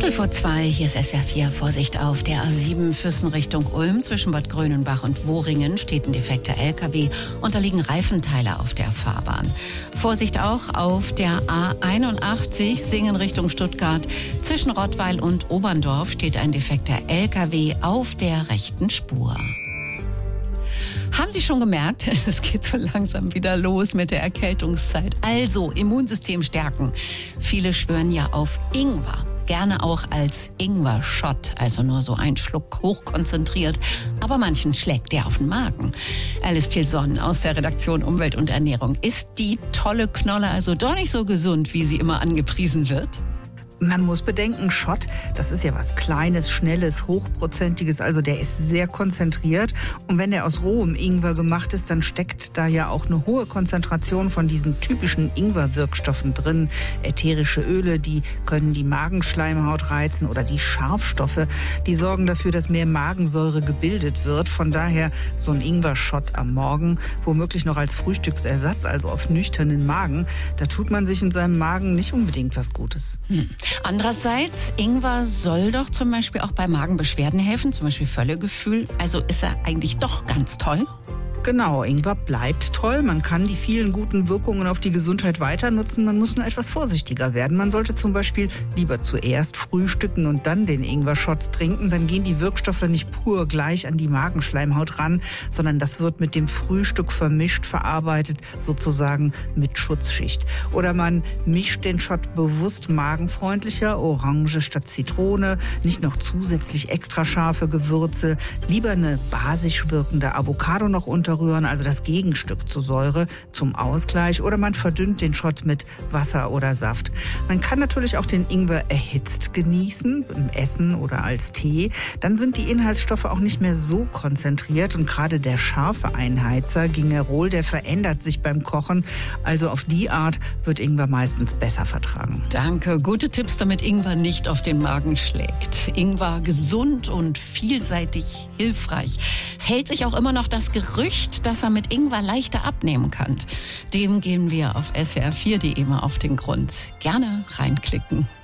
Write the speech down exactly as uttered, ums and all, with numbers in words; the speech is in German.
Viertel vor zwei, hier ist S W R vier. Vorsicht auf der A sieben Füssen Richtung Ulm. Zwischen Bad Grönenbach und Wohringen steht ein defekter L K W und da liegen Reifenteile auf der Fahrbahn. Vorsicht auch auf der A einundachtzig Singen Richtung Stuttgart. Zwischen Rottweil und Oberndorf steht ein defekter L K W auf der rechten Spur. Haben Sie schon gemerkt, es geht so langsam wieder los mit der Erkältungszeit. Also Immunsystem stärken. Viele schwören ja auf Ingwer. Gerne auch als Ingwer-Shot, also nur so ein Schluck hochkonzentriert. Aber manchen schlägt der auf den Magen. Alice Tilson aus der Redaktion Umwelt und Ernährung. Ist die tolle Knolle also doch nicht so gesund, wie sie immer angepriesen wird? Man muss bedenken, Shot, das ist ja was Kleines, Schnelles, Hochprozentiges, also der ist sehr konzentriert. Und wenn der aus rohem Ingwer gemacht ist, dann steckt da ja auch eine hohe Konzentration von diesen typischen Ingwer-Wirkstoffen drin. Ätherische Öle, die können die Magenschleimhaut reizen, oder die Scharfstoffe, die sorgen dafür, dass mehr Magensäure gebildet wird. Von daher so ein Ingwer-Shot am Morgen, womöglich noch als Frühstücksersatz, also auf nüchternen Magen, da tut man sich in seinem Magen nicht unbedingt was Gutes. Hm. Andererseits, Ingwer soll doch zum Beispiel auch bei Magenbeschwerden helfen, zum Beispiel Völlegefühl. Also ist er eigentlich doch ganz toll? Genau, Ingwer bleibt toll. Man kann die vielen guten Wirkungen auf die Gesundheit weiter nutzen. Man muss nur etwas vorsichtiger werden. Man sollte zum Beispiel lieber zuerst frühstücken und dann den Ingwer-Shot trinken. Dann gehen die Wirkstoffe nicht pur gleich an die Magenschleimhaut ran, sondern das wird mit dem Frühstück vermischt, verarbeitet, sozusagen mit Schutzschicht. Oder man mischt den Shot bewusst magenfreundlicher, Orange statt Zitrone, nicht noch zusätzlich extra scharfe Gewürze, lieber eine basisch wirkende Avocado noch unter rühren, also das Gegenstück zur Säure zum Ausgleich, oder man verdünnt den Shot mit Wasser oder Saft. Man kann natürlich auch den Ingwer erhitzt genießen, im Essen oder als Tee. Dann sind die Inhaltsstoffe auch nicht mehr so konzentriert und gerade der scharfe Einheizer, Gingerol, der verändert sich beim Kochen. Also auf die Art wird Ingwer meistens besser vertragen. Danke, gute Tipps, damit Ingwer nicht auf den Magen schlägt. Ingwer gesund und vielseitig hilfreich. Es hält sich auch immer noch das Gerücht, dass er mit Ingwer leichter abnehmen kann. Dem gehen wir auf S W R vier punkt de mal auf den Grund. Gerne reinklicken.